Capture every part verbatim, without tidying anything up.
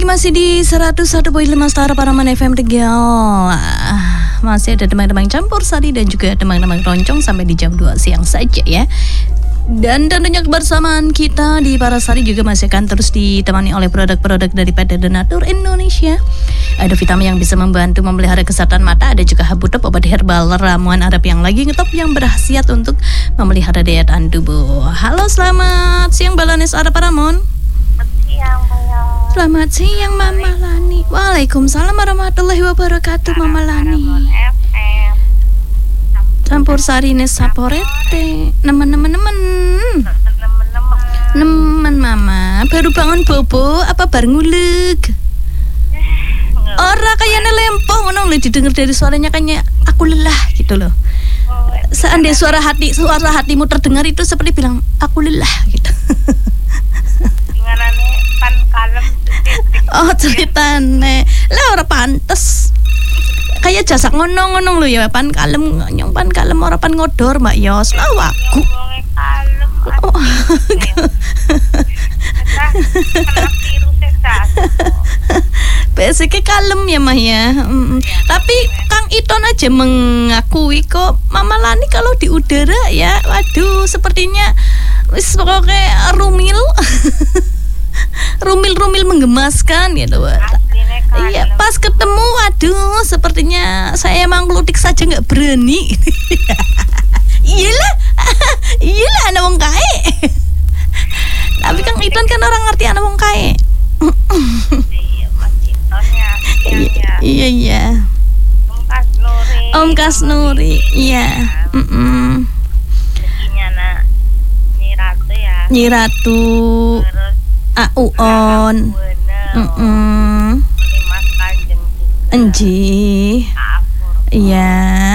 Masih di seratus satu koma lima Star Paraman F M Tegal. Masih ada teman-teman campur sari dan juga teman-teman roncong sampai di jam dua siang saja ya. Dan tentunya kebersamaan kita di Parasari juga masih akan terus ditemani oleh produk-produk dari P T Donatur Indonesia. Ada vitamin yang bisa membantu memelihara kesehatan mata. Ada juga Habutop, obat herbal ramuan Arab yang lagi ngetop yang berkhasiat untuk memelihara daya tahan tubuh. Halo, selamat siang Balanes Arab Paramon. Siang, Selamat siang Mama Lani. Waalaikumsalam warahmatullahi wabarakatuh Mama Lani. Campur sari nesaporete. Nemen-nemen-nemen. Nemen Mama. Baru bangun bobo apa bar ngulek? Ora kayaknya lempong ngono lho, didengar dari suaranya kayaknya aku lelah gitu loh. Seandainya suara hati suara hatimu terdengar itu seperti bilang aku lelah gitu. Pan kalem. Oh ceritane lah ora pantes kayak jasak ngonong-ngonong lho ya pan kalem nyong pan kalem ora pan ngodor Mbak Yos lah wagu kalem oh. Basicnya kalem ya Mah ya, mm. Tapi Kang Iton aja mengakui kok Mama Lani kalau di udara ya waduh sepertinya wis pokoknya rumil. Rumil-rumil menggemaskan gitu. Iya, pas ketemu waduh sepertinya saya emang ngelutik saja nggak berani. Iyalah. Iyalah anak wong kae. Tapi Kang Iton kan orang ngerti anak wong kae. Iya, iya. Om Kasnuri. Om Kasnuri. Iya. Heeh. Nyi Ratu ya. Nyi Ratu. Auon. Heeh. Mas Kanjeng juga. Enji. Iya.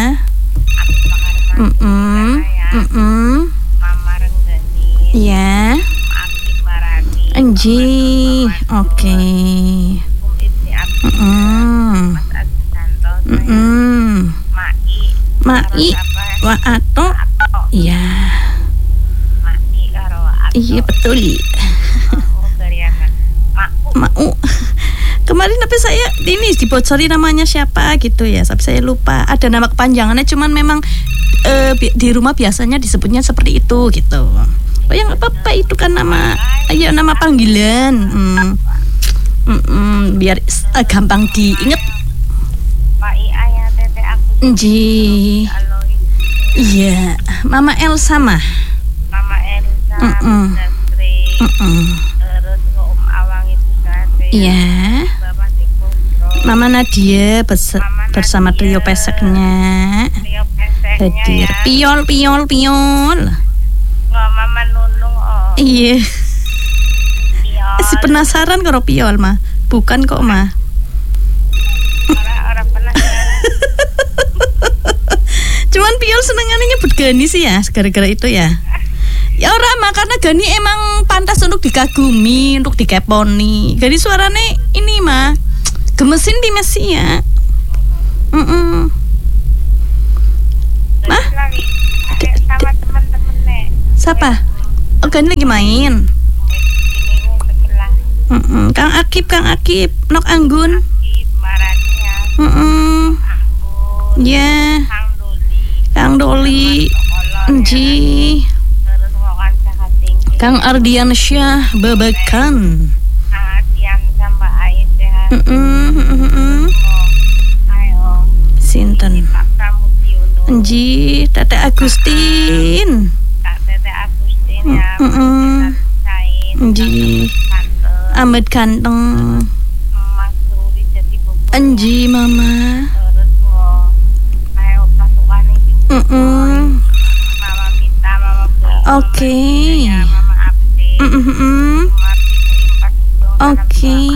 Heeh. Heeh. Mama Renggani. Iya. Aktif Marani. Enji. Oke. Um Ibni Abdi. Heeh. Mas Adi Santo. Heeh. Mai. Mai. Wa ato. Iya. Mai karo ato. Iya betul. Mau kemarin tapi saya ini dibocori namanya siapa gitu ya, tapi saya lupa ada nama kepanjangannya, cuman memang e, di rumah biasanya disebutnya seperti itu gitu. Oh ya nggak apa-apa, itu kan nama ya nama panggilan, hmm. Hmm, hmm, biar uh, gampang diinget. Pak I ayah tete aku. Nji. Iya, Mama Elsa mah. Mama Elsa. Mm-mm. Mm-mm. Iya. Mama Nadia bes- Mama bersama Nadia. Trio peseknya. Trio peseknya. Hadir. Ya. Piol piol piol. Oh, Mama Nunung oh. Iya. Piol. Si penasaran karo piol mah. Bukan kok mah. Orang-orang penasaran. Cuman piol senengannya nyebut Gani sih ya, gara-gara itu ya. Ya ora mah karena Gani emang pantas untuk dikagumi, untuk dikeponi. Gani suaranya ini mah gemesin di Messi ya. Mm-mm. Mah? Sama teman-temannya. Siapa? Oh Gani lagi main. Mm-mm. Kang Akib, Kang Akib, Nok Anggun. Akib, Marania. Mm-mm. Anggun. Ya. Kang Doli. Kang Doli. Nji. Kang Ardian Syah Babakan. Kang Ardian sama Aisyah. Heeh, heeh. Ayo. Sinten? Pak Pramudiono. Enji, Tete Agustin. Kak Tete Agustin ya. Heeh. Enji. Ahmad Kanteng. Mas Rudi jadi bobo. Enji Mama. Terus mau ayo pasukan ini. Heeh. Mama Mita, Mama Bu. Oke. Ya, Mm-hmm. Oke. Okay.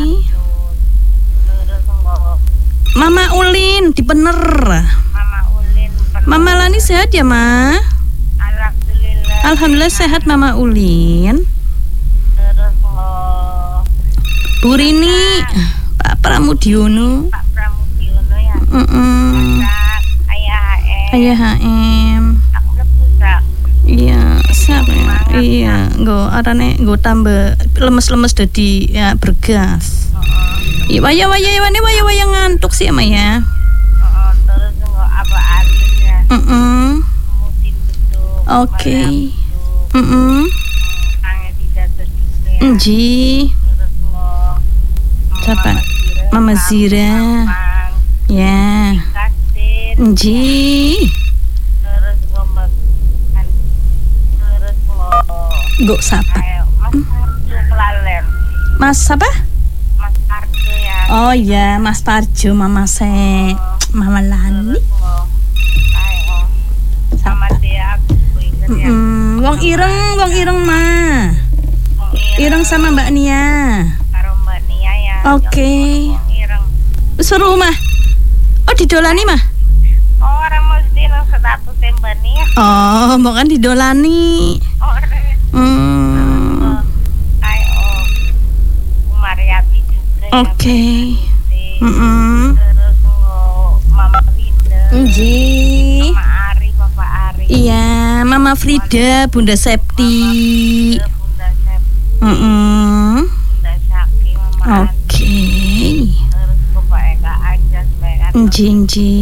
Mama Ulin di bener. Mama Ulin. Bener. Mama Lani sehat ya Ma? Alhamdulillah. Alhamdulillah sehat Mama Ulin. Terus oh. Bu Rini, Pak Pramudiono. Pak Pramudiono ya. Mm-mm. Ayah H M. Ayah H M. Aku lepusak. Iya, siapa ya? Iya, nggo arane nggo tambah lemes-lemes dadi ya bergas. Heeh. Iya waya waya waya waya waya ngantuk sih ama ya. Oh, terus nggak apa alimnya. Mm-mm. Musim betul. Oke. Mm-mm. Angin tidak terjadi. Nji. Terus nggak. Siapa? Mama Zira. Ya. Kasih. Nji. Terus nggak makan. Terus nggak. Gok sapa? Ayo, Mas Parjo kelalen. Mas apa? Mas Parjo ya. Oh iya, Mas Parjo, Mama Se, Mama Lani. Terus nggak. Ayo. Sama dia aku ingat ya. Mm-mm. Wong Ireng, Wong Ireng mah. Wong Ireng sama Mbak Nia. karo Mbak Nia ya. Oke. Wong Ireng. Suruh mah. Oh didolani mah. Oh, orang mesti nang status Mbak Nia. Oh, mau kan didolani. Oh, orang. Hmm. Ayo. Mariati juga. ya, Oke. Mariati. Mm-mm. Terus nggak Mama Winda. Nji. Mama Ari, Bapak Ari. Iya, Mama Frida, Bunda Septi. Mama Bunda Sep, Mm-mm. Bunda Syaki, Mama Andi. Oke. Terus Bapak Eka Anjas, Bapak Nji nji.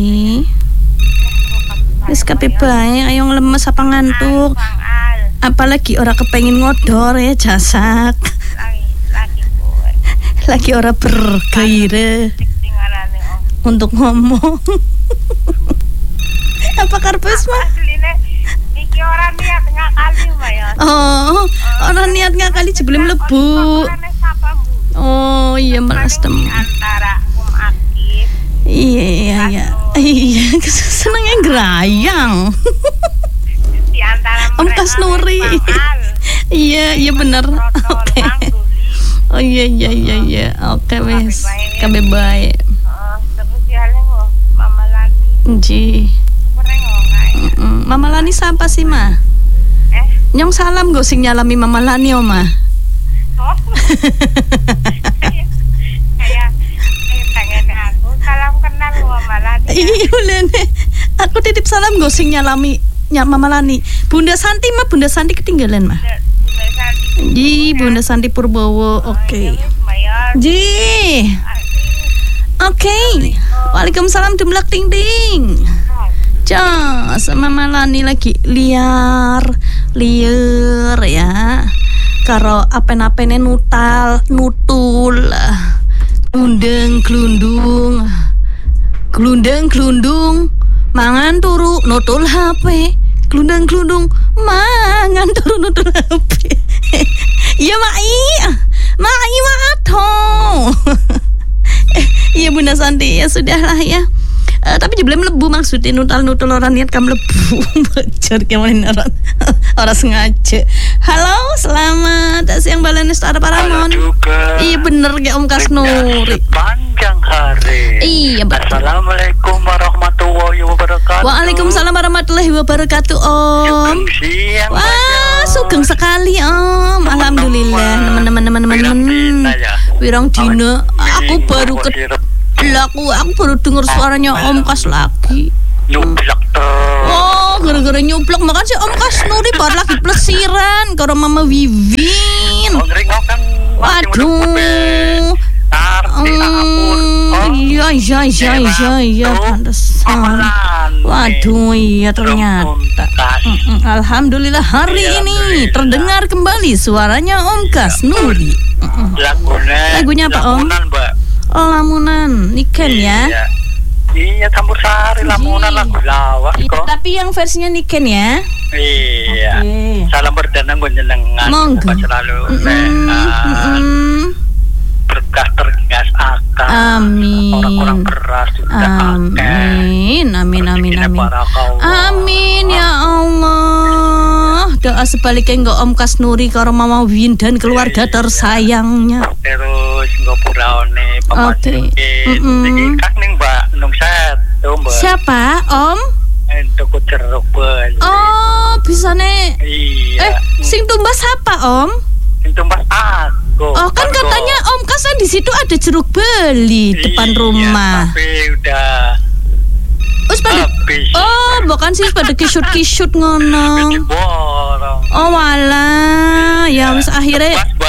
Wis kabeh bae, ayo lemes apa ngantuk. Bang Al, Apalagi ora kepengin ngodor ya jasak. lagi lagi gue. Lagi ora bergairah Tinggalane om. untuk ngomong. Apa karpes mah? Asline iki orang niat ngakali mbak ya. Oh, orang niat ngakali sebelum lebu. Orangnya siapa bu? Oh iya malas Paling di tem. antara Um Akif. Iya iya iya. Iya, senengnya gerayang. Di antara Om mereka Kasnuri. Bang Al. Iya iya bener. Protol, Oke. Bang Ruli. Oh iya iya iya iya. Oke wes. Kabeh bae. Oh, terus jalan kok Mama Lani. Nji. Kurang nggak? Mm-mm. Mama Lani siapa sih mah? Eh, Nyong salam gak sing nyalami Mama Lani oma. oh. Kayak kayak kayak pengen aku salam kenal lo Mama Lani. Iya Lene. Aku titip salam gak sing nyalami nya Mama Lani. Bunda Santi mah Bunda Santi ketinggalan mah. Bunda Santi. Ji Bunda Santi Purbowo. Oke. Ji. Oke. Waalaikumsalam dumlak ting ting. Jos, Mama Lani lagi liar, liar ya. Karo apen-apene nutal, nutul. Glundeng, glundung. Glundeng, glundung. Mangan turu nutul H P. Glundeng, glundung. Mangan turu nutul H P. Iya, Mai. Mai Mato. Iya Bunda Santi, ya sudahlah ya. Uh, tapi belum lebu maksudnya nutal-nutul orang niat kamu lebu. Bocor kemarin orang orang sengaja. Halo, selamat siang Balenes Tara Paramon. Iya bener kayak Om Kasnuri. Panjang hari. Iya betul. Assalamualaikum warahmatullahi wabarakatuh. Waalaikumsalam warahmatullahi wabarakatuh Om. Sugeng siang. Wah, sugeng sekali Om. Alhamdulillah teman-teman teman-teman. Wirang dina aku baru ke Laku, aku baru dengar suaranya Om Kas lagi. Nyublak tuh. Oh, gara-gara nyublak makan si Om Kasnuri baru lagi plesiran karo Mama Vivin. Oh, ngeringo kan. Waduh. Arti ampun. Hmm, iya iya iya iya iya pantesan. Waduh iya ternyata. Mm-mm. Alhamdulillah hari ini terdengar kembali suaranya Om Kasnuri. Mm-mm. Lagunya. Lagunya apa, Om? Lamunan, Mbak. Oh lamunan, Niken ya. Iya. Iya, campur sari lamunan lagu lawas Iya, kok. tapi yang versinya Niken ya. Iya. Oke. Salam perdana gue jenengan. Monggo. Selalu Mm-mm, sehat. mm-mm. Berkah tergas akan. Amin. Orang-orang keras juga akan. Amin, amin, amin, amin. Amin ya Allah. Doa sebaliknya nggak Om Kasnuri karo Mama Win dan keluarga tersayangnya. Terus nggak puraone Oke. Mm-mm. Iki kan ning Mbak nung set tuh Mbak. Siapa Om? Entuk jeruk bel. Oh, bisa nih. Iya. Eh, sing tumbas apa Om? Itu Mas aku. Oh kan katanya Om Kas kan di situ ada jeruk beli depan rumah. Tapi udah Terus pada habis. oh bukan sih pada kisut-kisut ngono. Borong. Oh walah, ya wis akhirnya Mas Mbak.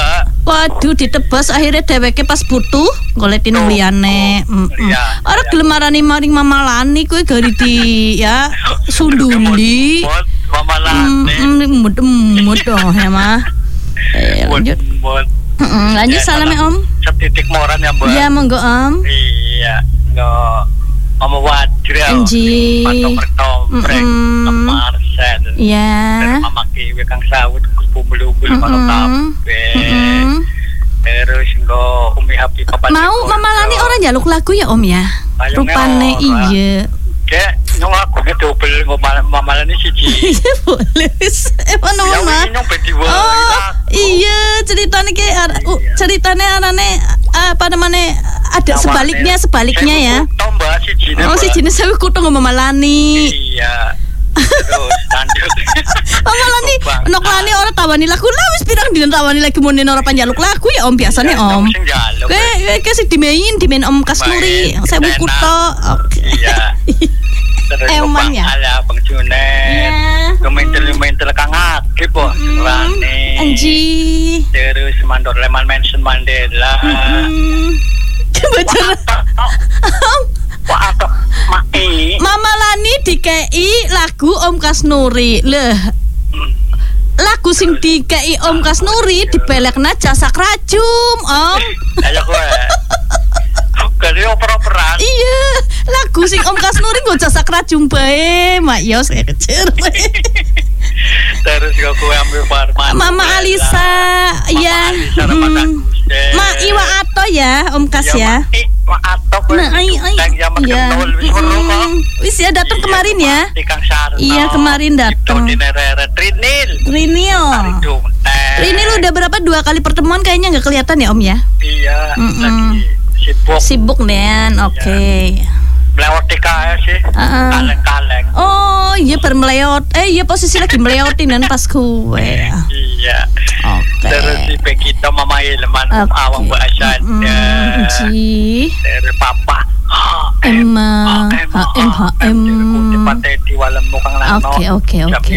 Waduh, ditebas akhirnya dheweke pas butuh golekin liyane. Heeh. Ora gelem marani maring Mama Lani kuwi gari di ya sunduli. Mama Lani. Mut-mut dong ya mah. Eh, lanjut. Heeh, lanjut salame Om. Setitik moran ya, Mbak. Iya, monggo Om. Iya, enggak Mama Wajra. Anji. Patok-patok, lemar set. Iya. Mama Kiwi kang sawut kumpul-kumpul karo kabeh. Terus engko Umi Happy Papa. Mau Mama Lani ora njaluk lagu ya Om ya? Rupane iya. Dek, nyong lagune dobel Mama Lani siji. Iya boleh wis. Emang Mama. Oh, iya ceritane ki ceritane anane apa namanya ada sebaliknya sebaliknya ya. Oh si jenis saya kutung sama Mama Lani. Iya. Terus lanjut. Mama Lani, nok Lani orang tawani lagu lah wis pirang dina tawani lagi mune ora panjaluk lagu ya Om biasane Om. Kowe kowe sing dimain dimain Om Kasnuri, saya buku tok. Oke. Iya. Emang ya. Ala Bang June. Iya. Kementel-mentel kang akeh po Lani. Anji. Terus mandor Leman Mansion Mandela. Kebetulan. Wah, atau Mai. Mama Lani dikei lagu Om Kasnuri. Leh. Lagu sing dikei Om Kasnuri dibelekna Jasak Rajum, Om. Ayo kowe. Kali oper-operan. Iya, lagu sing Om Kasnuri nggo Jasak Rajum bae, Mak Yos kayak kecil. Terus kok kowe ambil Farman. Mama Alisa, ya. Ma Iwa Ato ya, Om Kas ya. Iwa Ato kowe. Nah, ai ai. Ya. Wis ya datang kemarin ya. Iya, kemarin datang. Trinil. Trinil. Trinil udah berapa dua kali pertemuan kayaknya nggak kelihatan ya Om ya? Iya, lagi sibuk. Sibuk Nen, oke. Melewat T K S sih, uh-uh. kaleng-kaleng. Oh iya bermeleot, eh iya posisi lagi meleotin dan pas kue. Iya. Oke. Terus si Pekito Mama Ilman, okay. Awang Bahasan. Mm, Ji. Terus Papa. Emma, H M H M. Pateti walam mukang lano. Oke oke oke.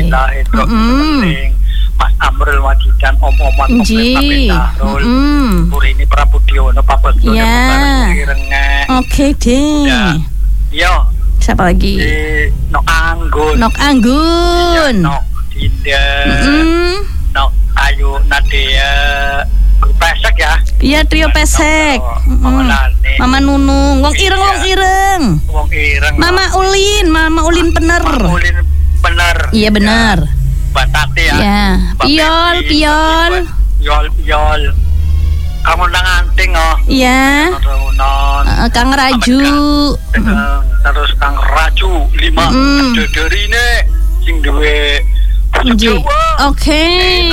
Mas Amrul Wajidan om-oman Ji. Mm. Puri ini Prabudiono Papa Dono ya. Oke deh. Yo. Siapa lagi? Di Nok Anggun. Nok Anggun. Nok Dinda. Mm. Nok Ayu Nadia. Pesek ya? Iya trio pesek. Mama, Mama Nunung. Wong ireng wong ireng. Wong ireng. Mama Ulin, Mama Ulin bener. Mama Ulin bener. Iya bener. Mbak Tati ya. Iya. Piol, piol. Piol, piol. Kamu nang anting oh. Iya. Uh, Kang Raju. Terus Kang Raju lima mm. dari ini sing duwe Jawa. Oke.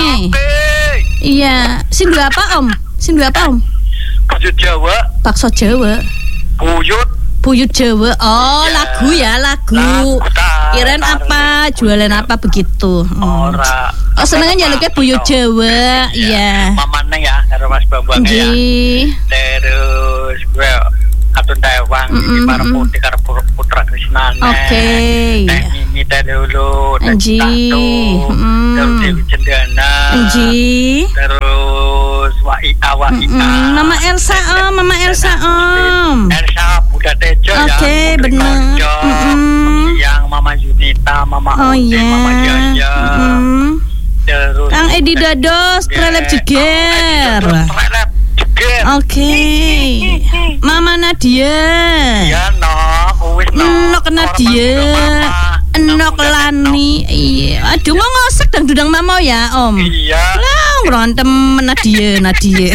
Iya. Sing duwe apa Om? Sing duwe apa Om? Buyut Jawa. Bakso Jawa. Buyut. Buyut Jawa. Oh, ya. Lagu ya, lagu. Kirain apa? Jualan apa begitu? Hmm. Ora. Oh, senengnya jaluknya Buyut Jawa. Iya. Mama Neng ya, karo Mas Bambang ya. Terus gue atun Taiwan di para putih karo Putra Krisnane. Oke. Ini dulu. Anji. Terus Dewi Cendana. Anji. Terus Wai Awa Ika. Mama Elsa Om, Mama Elsa Om. Elsa Buddha Tejo ya. Oke, benar. Yang Mama Yunita, Mama oh, Ude, yeah. Mama Yaya. Mm. Terus Kang Edi Dados, Trelep Jeger. Trelep Jeger. Oke. Mama Nadia. Iya, nok, wis nok. Nok Nadia. Nok Lani. Iya. Aduh, mau ngosek dan dudang mama ya, Om. Iya. Lah, berantem Nadia, Nadia.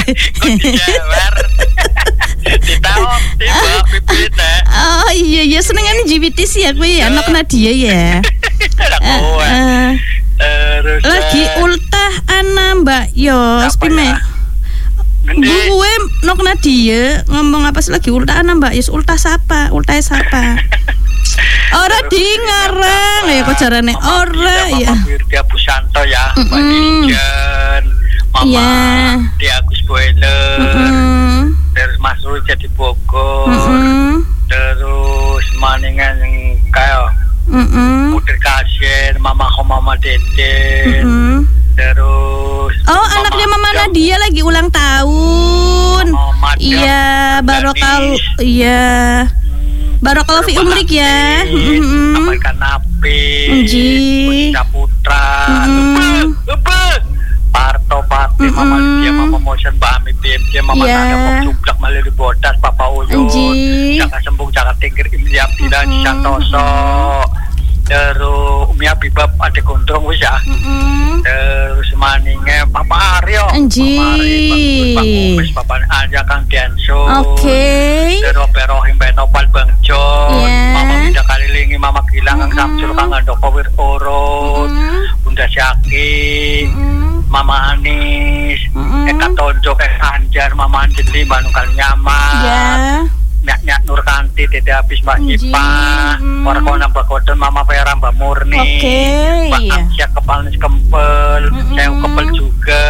Ditahu, tiba pipit eh. Oh iya iya senengan G B T sih aku ya, Nok Nadia ya. uh, uh, Terus lagi ultah ana Mbak Yos pime. Gue Nok Nadia ngomong apa sih lagi ultah ana Mbak Yos, ultah siapa? Ultah siapa? Ora di ngarang ya kok carane ora ya. Dia Pusanto ya, Mbak Dijen, Mama di Agus Boiler. Terus Mas Rul jadi Bogor. Terus maningan yang kayak Putri Kasir, Mama Ho Mama Dede. Terus oh anaknya Mama Nadia lagi ulang tahun. Iya, barokal. Iya. Barakallahu fi umrik ya. Heeh. Sampaikan nabi. Nji. Putra. Bebel. Parto Pati, Mama Lydia, Mama Motion, Mbak Ami B M C, Mama Nanda, Mama Cublak, Malili Bodas, Papa Uyun, Jaka Sembung, Jaka Tingkir, Imi Abdillah, Santoso, terus Umi Abibab, Adik Gondrong, wis ya. Terus Maningnya, Papa Aryo, Papa Aryo, Bang Papa Anja, Kang Dianso, terus Berohim, Benopal, Bang John, Mama Bunda Kalilingi, Mama Gilang, Kang Samsul, Kang Andoko Wirorot, Bunda Syaki, Mama Anis, mm-hmm. Eka Tonjok, Eka Anjar, Mama Anjeli, Mbak Nunggal Nyaman, yeah. Nyak-nyak Nurkanti, Dede Habis, Mbak Ipa, mm-hmm. Warkona Mbak Godon, Mama Vera, Mbak Murni, okay. Mbak Amsya Kepal Kempel, mm-hmm. Saya Kempel juga,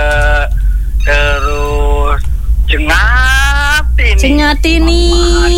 terus Jengatini, Jengatini,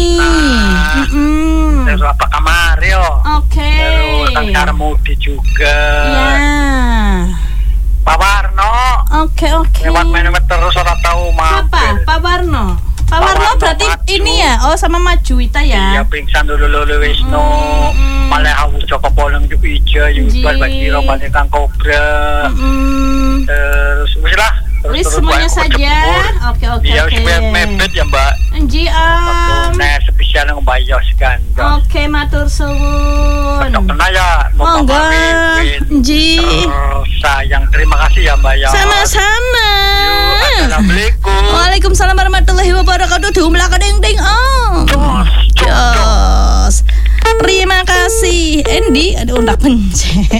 mm-hmm. terus apa Kamario, okay. Terus Kang Sarmudi juga. Yeah. Pak Warno. Oke, oke. Lewat menemet terus ora tahu mampir. Apa? Pak Warno. Pak Warno berarti maju. Ini ya. Oh, sama Maju Ita ya. Iya, pingsan dulu lulu Wisnu. Mm-hmm. Malah aku Joko Poleng Juk Ija, Yubal Bagiro, Bani Kang Kobra. Mm-hmm. Terus wis lah. Wis semuanya saja. Oke, oke, iya, oke. Iya, supaya mepet ya, Mbak. Enji am. Nah, spesial nang Bayos kan. Oke, matur suwun. Tok kena ya, monggo. Enji. Sayang, terima kasih ya Mbak ya. Sama-sama. Yuk, assalamualaikum. Waalaikumsalam warahmatullahi wabarakatuh. Diumlah keding-ding om. Jos, jos. Terima kasih. Endi ada undak pencet.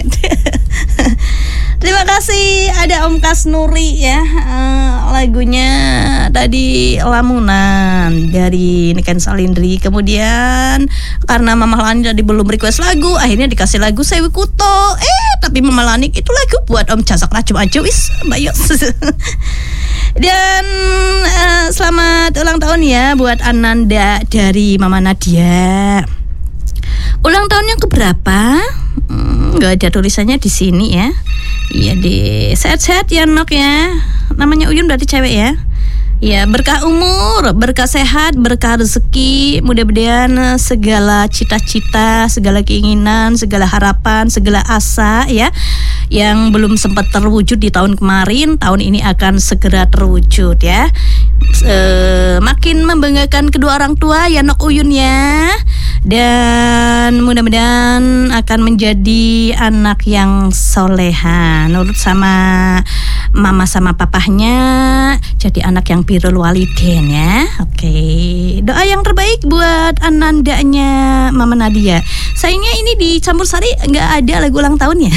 Terima kasih ada Om Kasnuri ya. Uh, lagunya tadi Lamunan dari Niken Salindri. Kemudian karena Mama Lani tadi belum request lagu, akhirnya dikasih lagu Sewi Kuto. Eh tapi Mama Lani itu lagu buat Om Casak Racum aja wis, Mbak Yos. Dan uh, selamat ulang tahun ya buat Ananda dari Mama Nadia. Ulang tahunnya keberapa? Hmm, gak ada tulisannya di sini ya. Iya deh, sehat-sehat ya Nok ya. Namanya Uyun berarti cewek ya. Ya, berkah umur, berkah sehat, berkah rezeki, mudah-mudahan segala cita-cita, segala keinginan, segala harapan, segala asa ya yang belum sempat terwujud di tahun kemarin, tahun ini akan segera terwujud ya. E, makin membanggakan kedua orang tua ya Nok Uyun ya. Dan mudah-mudahan akan menjadi anak yang soleha, nurut sama mama sama papahnya, jadi anak yang birrul walidain ya. Oke, doa yang terbaik buat anandanya Mama Nadia. Sayangnya ini di Campur Sari nggak ada lagu ulang tahunnya.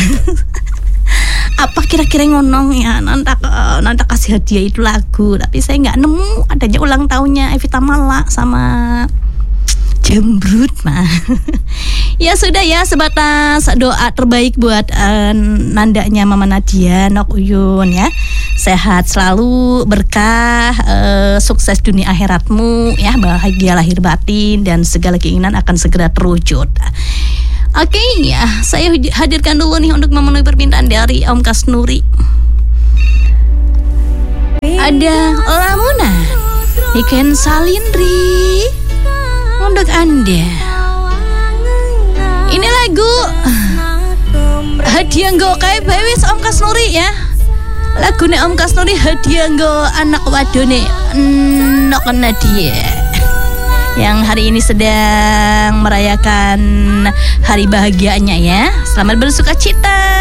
Apa kira-kira ngonong ya nanti nanti kasih hadiah itu lagu, tapi saya nggak nemu adanya ulang tahunnya Evita Mala sama Jembrut mah. Ya sudah ya, sebatas doa terbaik buat uh, nandanya Mama Nadia, Nok Uyun ya. Sehat selalu, berkah, uh, sukses dunia akhiratmu ya, bahagia lahir batin dan segala keinginan akan segera terwujud. Oke okay, ya, saya hadirkan dulu nih untuk memenuhi permintaan dari Om Kasnuri. Ada Lamunan Niken Salindri untuk Anda. Ini lagu hadiah nggo kae bae wis Om Kasnuri ya. Lagune Om Kasnuri hadiah nggo anak wadone Nok Nadia yang hari ini sedang merayakan hari bahagianya ya. Selamat bersuka cita